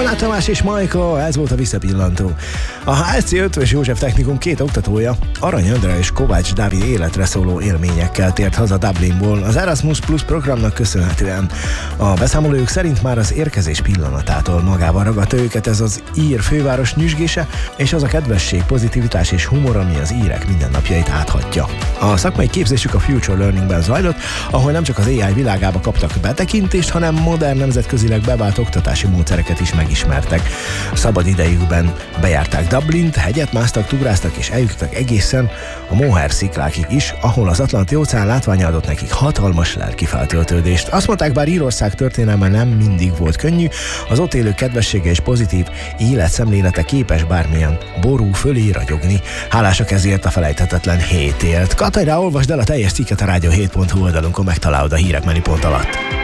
Molnár Tamás és Majka, ez volt a Visszapillantó. A HSC Ötvös József Technikum két oktatója, Arany Andrea és Kovács Dávid életre szóló élményekkel tért haza Dublinból az Erasmus Plus programnak köszönhetően. A beszámolójuk szerint már az érkezés pillanatától magával ragadta őket ez az ír főváros nyüzsgése, és az a kedvesség, pozitivitás és humor, ami az írek mindennapjait áthatja. A szakmai képzésük a Future Learningben zajlott, ahol nem csak az AI világába kaptak betekintést, hanem modern, nemzetközileg bevált oktatási módszereket is megismertek. Szabad idejükben bejárták Dublint, hegyet másztak, tugráztak és eljutottak egészen a Moher sziklákig is, ahol az Atlanti-óceán látványa adott nekik hatalmas lelki feltöltődést. Azt mondták, bár Írország történelme nem mindig volt könnyű, az ott élők kedvessége és pozitív életszemlélete képes bármilyen ború fölé ragyogni. Hálásak ezért a felejthetetlen hétért. Kattajrá olvasd el a teljes cikket a rádió7.hu oldalunkon, megtalálod a hírek menüpont alatt.